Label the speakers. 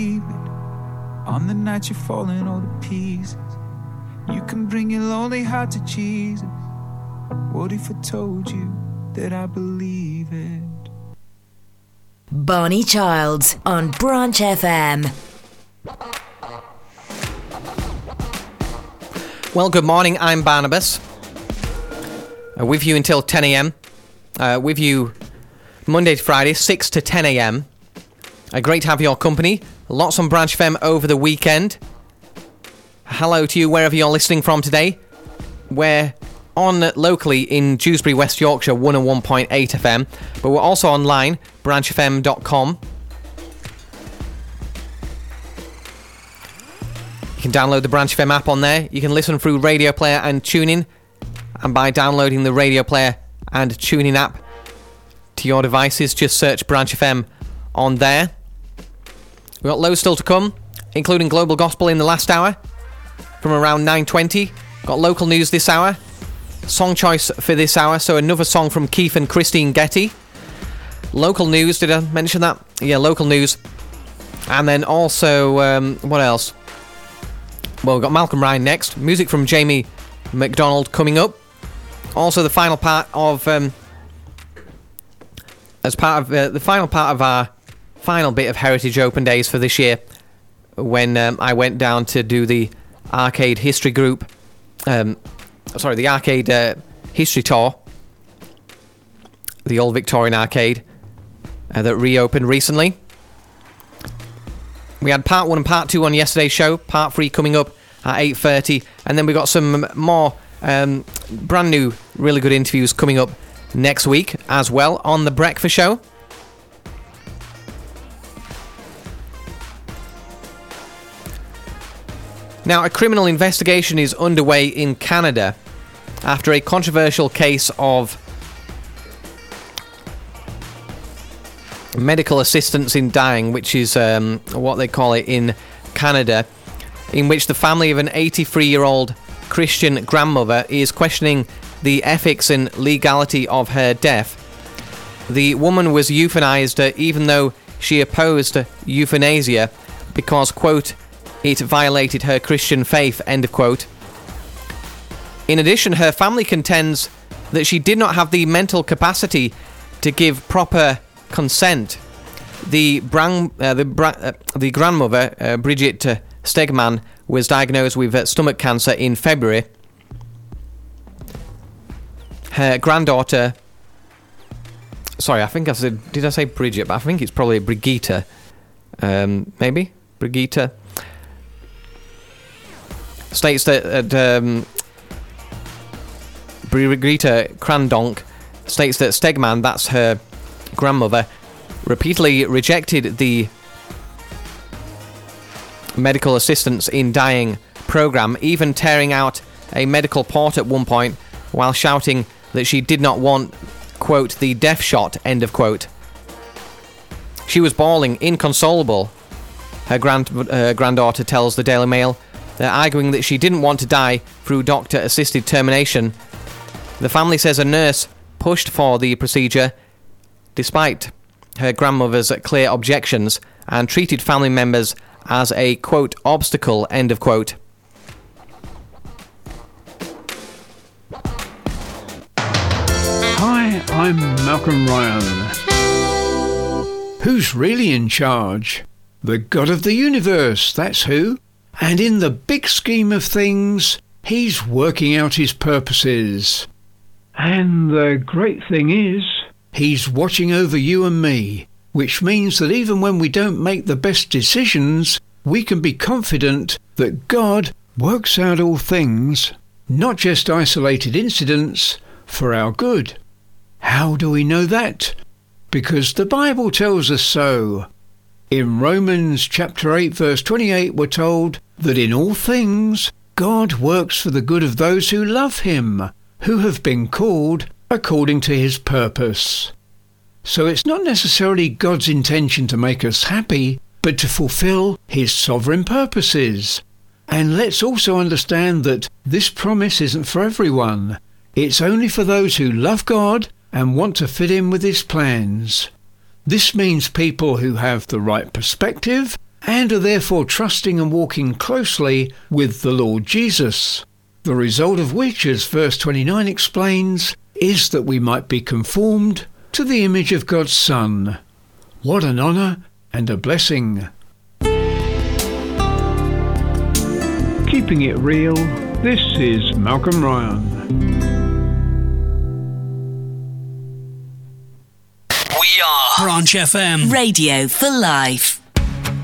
Speaker 1: On the night you're falling all to pieces, you can bring your lonely heart to Jesus. What if I told you that I believe it?
Speaker 2: Barney Childs on Branch FM.
Speaker 3: Well, good morning, I'm Barnabas. With you until 10 a.m. With you Monday to Friday, 6 to 10 a.m. Great to have your company. Lots on Branch FM over the weekend. Hello to you wherever you're listening from today. We're on locally in Dewsbury, West Yorkshire, 101.8 FM. But we're also online, branchfm.com. You can download the Branch FM app on there. You can listen through Radio Player and TuneIn. And by downloading the Radio Player and TuneIn app to your devices, just search Branch FM on there. We've got loads still to come, including Global Gospel in the last hour from around 9:20. Got local news this hour. Song choice for this hour, so another song from Keith and Christine Getty. Local news, did I mention that? Yeah, local news. And then also, what else? Well, we've got Malcolm Ryan next. Music from Jamie McDonald coming up. Also, the final part of, as part of the final part of our final bit of Heritage Open Days for this year, when I went down to do the Arcade History Group, the Arcade History Tour, the old Victorian arcade that reopened recently. We had part 1 and part 2 on yesterday's show, part 3 coming up at 8:30, and then we got some more brand new, really good interviews coming up next week as well on The Breakfast Show. Now, a criminal investigation is underway in Canada after a controversial case of medical assistance in dying, which is what they call it in Canada, in which the family of an 83-year-old Christian grandmother is questioning the ethics and legality of her death. The woman was euthanized even though she opposed euthanasia because, quote, it violated her Christian faith, end of quote. In addition, her family contends that she did not have the mental capacity to give proper consent. The grandmother, Bridget Stegman, was diagnosed with stomach cancer in February. Her granddaughter... Sorry, I think I said... Did I say Bridget? But I think it's probably Brigitte. Maybe? Brigitte. States that Brigitte Crandonk states that Stegman, that's her grandmother, repeatedly rejected the medical assistance in dying program, even tearing out a medical port at one point while shouting that she did not want, quote, the death shot, end of quote. She was bawling, inconsolable, her granddaughter tells the Daily Mail. They're arguing that she didn't want to die through doctor-assisted termination. The family says a nurse pushed for the procedure despite her grandmother's clear objections and treated family members as a, quote, obstacle, end of quote.
Speaker 4: Hi, I'm Malcolm Ryan. Who's really in charge? The God of the universe, that's who. And in the big scheme of things, he's working out his purposes. And the great thing is, he's watching over you and me, which means that even when we don't make the best decisions, we can be confident that God works out all things, not just isolated incidents, for our good. How do we know that? Because the Bible tells us so. In Romans chapter 8 verse 28 we're told that in all things God works for the good of those who love him, who have been called according to his purpose. So it's not necessarily God's intention to make us happy, but to fulfill his sovereign purposes. And let's also understand that this promise isn't for everyone. It's only for those who love God and want to fit in with his plans. This means people who have the right perspective and are therefore trusting and walking closely with the Lord Jesus. The result of which, as verse 29 explains, is that we might be conformed to the image of God's Son. What an honour and a blessing. Keeping it real, this is Malcolm Ryan.
Speaker 5: We are Branch FM.
Speaker 2: Radio for life.